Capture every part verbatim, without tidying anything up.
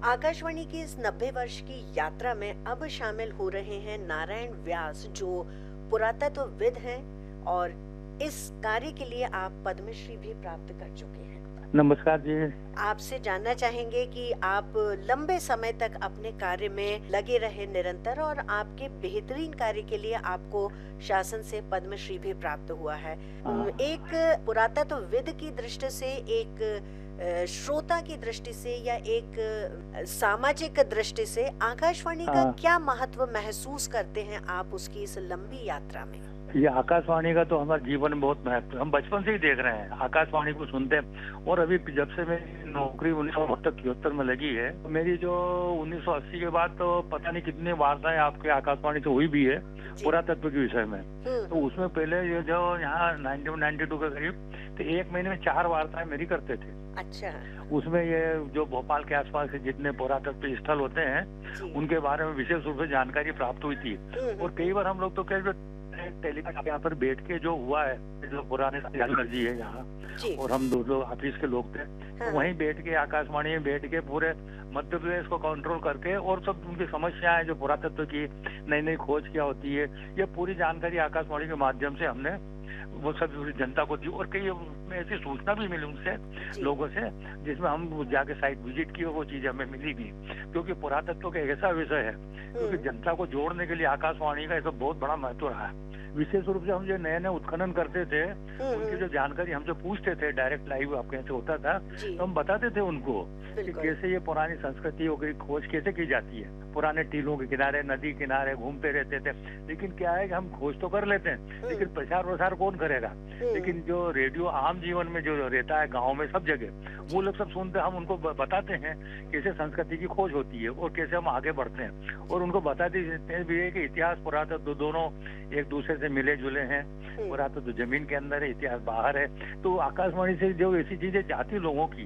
आकाशवाणी की इस नब्बे वर्ष की यात्रा में अब शामिल हो रहे हैं नारायण व्यास, जो पुरातत्वविद हैं और इस कार्य के लिए आप पद्मश्री भी प्राप्त कर चुके हैं। नमस्कार जी। आपसे जानना चाहेंगे कि आप लंबे समय तक अपने कार्य में लगे रहे निरंतर, और आपके बेहतरीन कार्य के लिए आपको शासन से पद्मश्री भी प्राप्त हुआ है। हाँ। एक पुरातत्वविद की दृष्टि से, एक अ, श्रोता की दृष्टि से, या एक अ, सामाजिक दृष्टि से आकाशवाणी का हाँ। क्या महत्व महसूस करते हैं आप उसकी इस लंबी यात्रा में? ये आकाशवाणी का तो हमारे जीवन में बहुत महत्व है। हम बचपन से ही देख रहे हैं, आकाशवाणी को सुनते हैं। और अभी जब से मेरी नौकरी उन्नीस सौ इकहत्तर में लगी है, तो मेरी जो उन्नीस सौ अस्सी के बाद तो पता नहीं कितनी वार्ताएं आपके आकाशवाणी से हुई भी है पुरातत्व के विषय में। तो उसमें पहले ये जो यहाँ नाइनटीन नाइंटी टू के करीब, तो एक महीने में चार वार्ताएं मेरी करते थे। अच्छा। उसमें ये जो भोपाल के आसपास के जितने पुरातत्व स्थल होते हैं उनके बारे में विशेष रूप से जानकारी प्राप्त हुई थी। और कई बार हम लोग तो कई टेलीकास्ट यहाँ पर बैठ के जो हुआ है, जो पुराने जानकर जी है यहाँ, और हम दो लोग ऑफिस के लोग थे, तो वहीं बैठ के आकाशवाणी में बैठ के पूरे मध्य प्रदेश को कंट्रोल करके और सब उनकी समस्याएं, जो पुरातत्व की नई नई खोज क्या होती है, ये पूरी जानकारी आकाशवाणी के माध्यम से हमने वो सब जनता को दी। और कई में ऐसी सूचना भी मिली उनसे, लोगों से, जिसमें हम जाके साइट विजिट की, वो चीज हमें मिली भी। क्योंकि पुरातत्व का ऐसा विषय है, क्योंकि जनता को जोड़ने के लिए आकाशवाणी का ऐसा बहुत बड़ा महत्व रहा है। विशेष रूप से हम जो नए नए उत्खनन करते थे, उनकी जो जानकारी हमसे पूछते थे, डायरेक्ट लाइव आपके यहाँ से होता था, तो हम बताते थे उनको कि कैसे ये पुरानी संस्कृतियों की खोज कैसे की जाती है। पुराने टीलों के किनारे, नदी किनारे घूमते रहते थे। लेकिन क्या है कि हम खोज तो कर लेते हैं, लेकिन प्रचार प्रसार कौन करेगा? लेकिन जो रेडियो आम जीवन में जो रहता है, गाँव में सब जगह, वो लोग सब सुनते, हम उनको बताते हैं कैसे संस्कृति की खोज होती है और कैसे हम आगे बढ़ते हैं। और उनको बताते भी है कि इतिहास पुरातत्व दोनों एक दूसरे से मिले जुले हैं। पुरातत्व जमीन के अंदर है, इतिहास बाहर है। तो आकाशवाणी से जो ऐसी चीजें जाती लोगों की,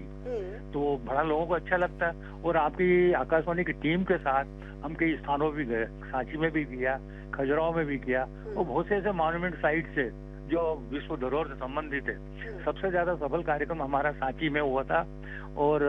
तो बड़ा लोगों को अच्छा लगता है। और आपकी आकाशवाणी की टीम के साथ हम कई स्थानों भी गए, सांची में भी किया, खजुराहो में भी किया, और बहुत से ऐसे मॉन्यूमेंट साइट से जो विश्व धरोहर से संबंधित है। सबसे ज्यादा सफल कार्यक्रम हमारा सांची में हुआ था और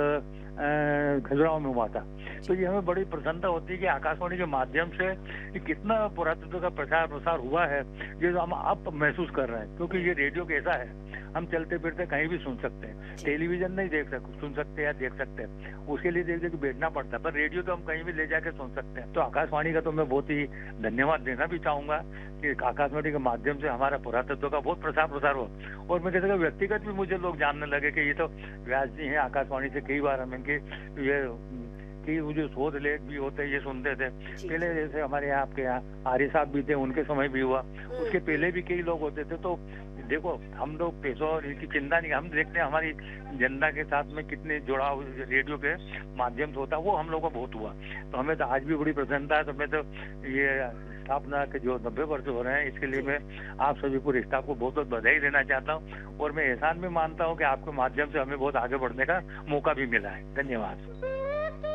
खजुराहो में हुआ था। तो ये हमें बड़ी प्रसन्नता होती है कि आकाशवाणी के माध्यम से कितना पुरातत्व का प्रचार प्रसार हुआ है, ये जो हम आप महसूस कर रहे हैं। क्योंकि ये रेडियो कैसा है, हम चलते फिरते कहीं भी सुन सकते हैं। टेलीविजन नहीं देख सकते, सुन सकते या देख सकते हैं, उसके लिए देख देख बैठना पड़ता है। पर रेडियो तो हम कहीं भी ले जाके सुन सकते हैं। तो आकाशवाणी का तो मैं बहुत ही धन्यवाद देना भी चाहूंगा कि आकाशवाणी के माध्यम से हमारा पुरातत्व का बहुत प्रसार प्रसार हो। और मैं कहता व्यक्तिगत भी मुझे लोग जानने लगे कि ये तो व्यास जी हैं। आकाशवाणी से कई बार हम इनके ये कि जो शोध लेख भी होते हैं ये सुनते थे पहले। जैसे हमारे यहाँ आपके यहाँ आर्य साहब भी थे, उनके समय भी हुआ। उसके पहले भी कई लोग होते थे। तो देखो, हम लोग पैसों और इसकी चिंता नहीं, हम देखते हैं हमारी जनता के साथ में कितने जुड़ाव रेडियो के माध्यम से होता है, वो हम लोगों को बहुत हुआ। तो हमें तो आज भी बड़ी प्रसन्नता है। तो मैं तो ये स्थापना के जो नब्बे वर्ष हो रहे हैं, इसके लिए मैं आप सभी पूरे स्टाफ को बहुत बहुत बधाई देना चाहता हूँ। और मैं एहसान भी मानता हूँ कि आपके माध्यम से हमें बहुत आगे बढ़ने का मौका भी मिला है। धन्यवाद।